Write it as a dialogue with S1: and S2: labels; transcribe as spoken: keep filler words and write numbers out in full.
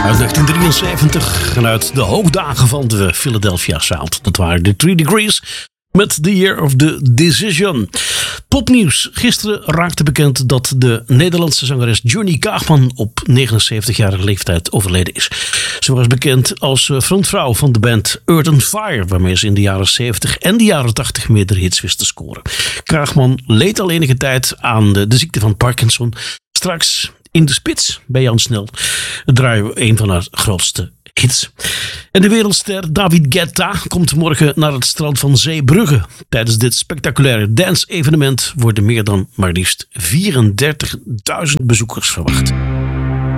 S1: Uit negentien drieënzeventig en uit de hoogdagen van de Philadelphia Sound. Dat waren de Three Degrees met The Year of the Decision. Popnieuws. Gisteren raakte bekend dat de Nederlandse zangeres Johnny Kaagman op negenenzeventigjarige leeftijd overleden is. Ze was bekend als frontvrouw van de band Earth and Fire, waarmee ze in de jaren zeventig en de jaren tachtig meerdere hits wist te scoren. Kaagman leed al enige tijd aan de, de ziekte van Parkinson. Straks in de spits bij Jan Snel draaien we een van haar grootste hits. En de wereldster David Guetta komt morgen naar het strand van Zeebrugge. Tijdens dit spectaculaire dance-evenement worden meer dan maar liefst vierendertigduizend bezoekers verwacht.